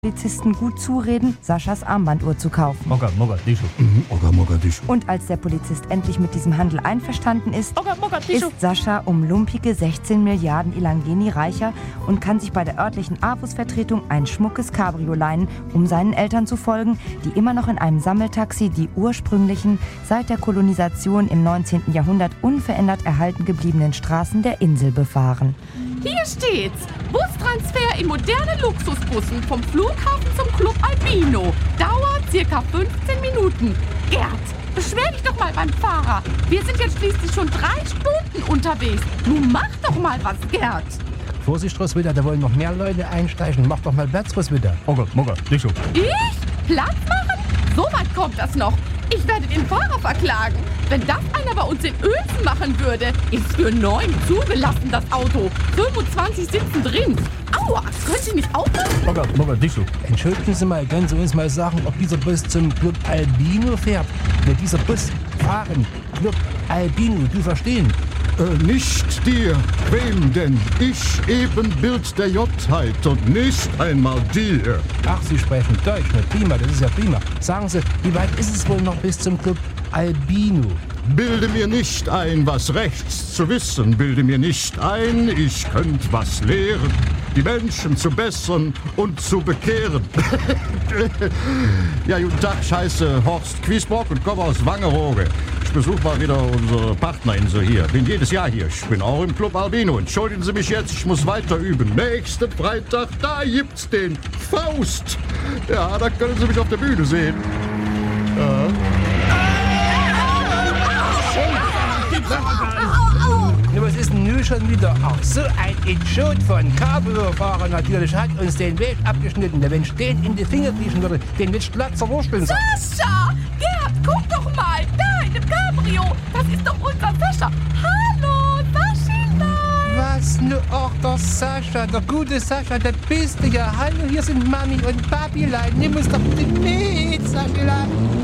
Polizisten gut zureden, Saschas Armbanduhr zu kaufen. Mogadischu. Mogadischu. Und als der Polizist endlich mit diesem Handel einverstanden ist, ist Sascha um lumpige 16 Milliarden Ilangeni reicher und kann sich bei der örtlichen AWUS-Vertretung ein schmuckes Cabrio leihen, um seinen Eltern zu folgen, die immer noch in einem Sammeltaxi die ursprünglichen, seit der Kolonisation im 19. Jahrhundert unverändert erhalten gebliebenen Straßen der Insel befahren. Hier steht's. Bustransfer in modernen Luxusbussen vom Flughafen zum Club Albino. Dauert circa 15 Minuten. Gerd, beschwer dich doch mal beim Fahrer. Wir sind jetzt schließlich schon 3 Stunden unterwegs. Nun mach doch mal was, Gerd. Vorsicht, Roswitha, da wollen noch mehr Leute einsteigen. Mach doch mal Platz, Roswitha. Mogadischu. Ich? Platz machen? So weit kommt das noch. Ich werde den Fahrer verklagen. Wenn das einer bei uns in Uelzen machen würde, ist für 9 zugelassen, das Auto. 25 sitzen drin. Aua, können Sie nicht aufpassen? Mogadischu. Entschuldigen Sie mal, können Sie uns mal sagen, ob dieser Bus zum Club Albino fährt? Ja, dieser Bus fahren. Club Albino, du verstehen? Nicht dir. Wem denn? Ich eben Bild der Jottheit und nicht einmal dir. Ach, Sie sprechen Deutsch, na prima, das ist ja prima. Sagen Sie, wie weit ist es wohl noch bis zum Club Albino? Bilde mir nicht ein, was rechts zu wissen. Bilde mir nicht ein, ich könnt was lehren. Die Menschen zu bessern und zu bekehren. Ja, guten Tag, ich heiße Horst Quiesbrock und komme aus Wangerooge. Ich besuche mal wieder unsere Partnerinsel hier. Bin jedes Jahr hier. Ich bin auch im Club Albino. Entschuldigen Sie mich jetzt, ich muss weiter üben. Nächsten Freitag, da gibt's den Faust. Ja, da können Sie mich auf der Bühne sehen. Ja. Was ist denn nun schon wieder? Ach, so ein Idiot von Cabrio-Fahrer natürlich hat uns den Weg abgeschnitten. Wenn ich den in die Finger kriechen würde, den wird glatt zerwursteln. Sascha! Gerd, guck doch mal! Da in dem Cabrio! Das ist doch unser Sascha! Hallo, Saschila! Was? Ach, der Sascha, der gute Sascha, der bist du ja. Hallo, hier sind Mami und Papilein. Nimm uns doch bitte mit, Saschila.